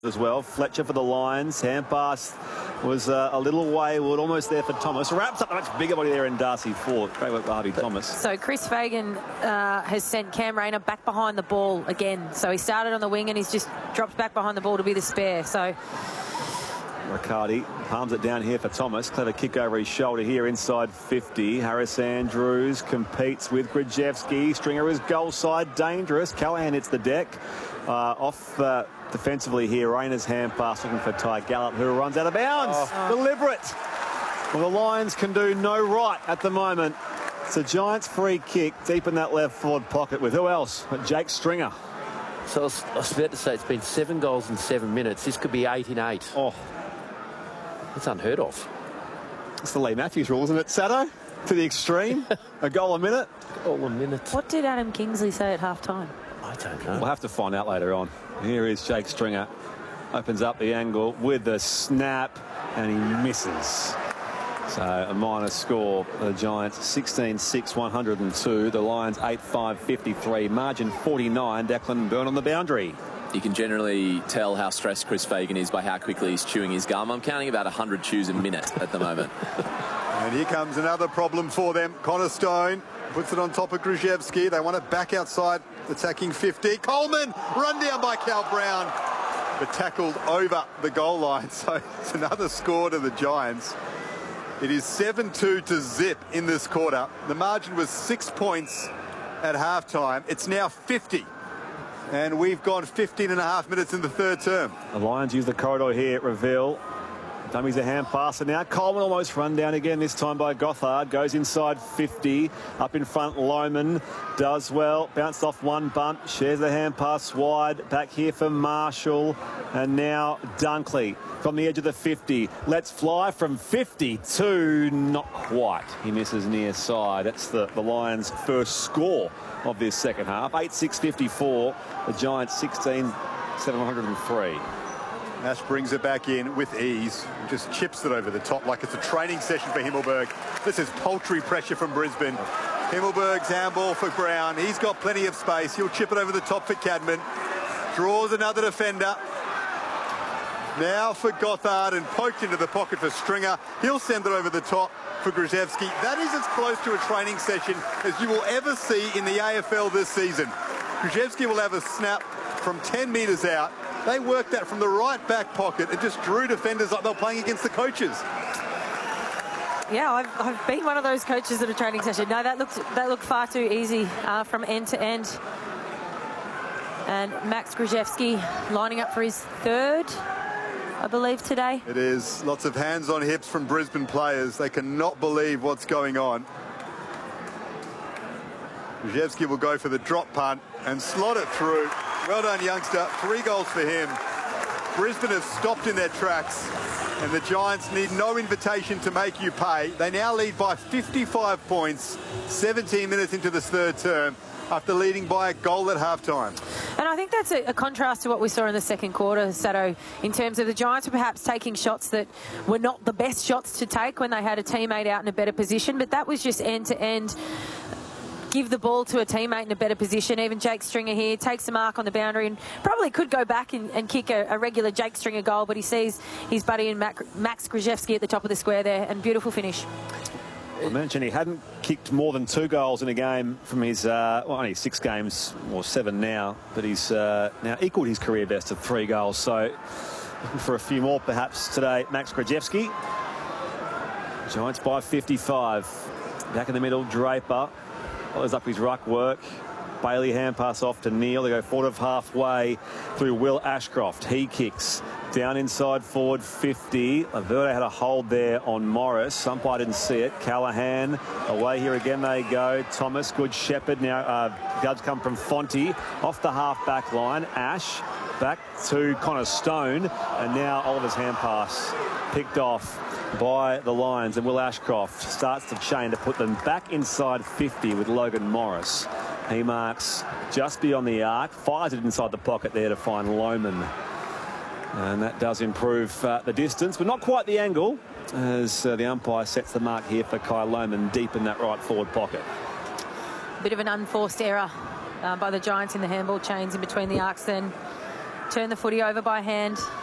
as well. Fletcher for the Lions. Hand pass was a little wayward, almost there for Thomas. Wraps up a much bigger body there in Darcy Ford. Great work by Harvey Thomas. So Chris Fagan has sent Cam Rayner back behind the ball again. So he started on the wing and he's just dropped back behind the ball to be the spare. So Riccardi palms it down here for Thomas. Clever kick over his shoulder here inside 50. Harris Andrews competes with Grajewski. Stringer is goal side, dangerous. Callahan hits the deck. Off defensively here, Rayner's hand pass looking for Ty Gallup, who runs out of bounds. Deliberate. Well, the Lions can do no right at the moment. It's a Giants free kick deep in that left forward pocket with who else but Jake Stringer. So I was about to say it's been 7 goals in 7 minutes. This could be 8 in 8. Oh, it's unheard of. It's the Lee Matthews rule, isn't it, Sato? To the extreme. A goal a minute. Goal a minute. What did Adam Kingsley say at half-time? I don't know. We'll have to find out later on. Here is Jake Stringer. Opens up the angle with the snap, and he misses. So a minor score for the Giants, 16-6, 102. The Lions, 8-5, 53. Margin 49. Declan Byrne on the boundary. You can generally tell how stressed Chris Fagan is by how quickly he's chewing his gum. I'm counting about 100 chews a minute at the moment. And here comes another problem for them. Connor Stone puts it on top of Grajewski. They want it back outside, attacking 50. Coleman, run down by Cal Brown, but tackled over the goal line. So it's another score to the Giants. It is 7-2 to zip in this quarter. The margin was 6 points at halftime. It's now 50. And we've gone 15 and a half minutes in the third term. The Lions use the corridor here at Reveal. Dummies a hand passer now. Coleman almost run down again, this time by Gothard. Goes inside 50. Up in front, Lohman does well. Bounced off one bump. Shares the hand pass wide. Back here for Marshall. And now Dunkley from the edge of the 50. Let's fly from 52. Not quite. He misses near side. That's the Lions' first score of this second half. 8-6-54. The Giants 16-703. Nash brings it back in with ease. Just chips it over the top like it's a training session for Himmelberg. This is paltry pressure from Brisbane. Himmelberg's handball for Brown. He's got plenty of space. He'll chip it over the top for Cadman. Draws another defender. Now for Gothard and poked into the pocket for Stringer. He'll send it over the top for Grajewski. That is as close to a training session as you will ever see in the AFL this season. Grajewski will have a snap from 10 metres out. They worked that from the right back pocket and just drew defenders like they were playing against the coaches. Yeah, I've been one of those coaches at a training session. No, that looked far too easy from end to end. And Max Grajewski lining up for his third, I believe, today. It is. Lots of hands on hips from Brisbane players. They cannot believe what's going on. Grajewski will go for the drop punt and slot it through. Well done, youngster. 3 goals for him. Brisbane have stopped in their tracks, and the Giants need no invitation to make you pay. They now lead by 55 points, 17 minutes into this third term, after leading by a goal at halftime. And I think that's a contrast to what we saw in the second quarter, Sato, in terms of the Giants were perhaps taking shots that were not the best shots to take when they had a teammate out in a better position, but that was just end-to-end. Give the ball to a teammate in a better position. Even Jake Stringer here takes a mark on the boundary and probably could go back and kick a regular Jake Stringer goal, but he sees his buddy in Max Grajewski at the top of the square there, and beautiful finish. I mentioned he hadn't kicked more than 2 goals in a game from his, only 6 games, or 7 now, but he's now equalled his career best of 3 goals. So looking for a few more perhaps today. Max Grajewski. Giants by 55. Back in the middle, Draper. Follows up his ruck work. Bailey hand pass off to Neil. They go forward of halfway through Will Ashcroft. He kicks down inside forward 50. Laverde had a hold there on Morris. Umpire didn't see it. Callahan away here again they go. Thomas, good shepherd. Now guards come from Fonte off the half back line. Ash back to Connor Stone, and now Oliver's hand pass picked off by the Lions, and Will Ashcroft starts the chain to put them back inside 50 with Logan Morris. He marks just beyond the arc, fires it inside the pocket there to find Lohman. And that does improve the distance, but not quite the angle, as the umpire sets the mark here for Kai Lohman deep in that right forward pocket. Bit of an unforced error by the Giants in the handball chains in between the arcs then. turn the footy over by hand.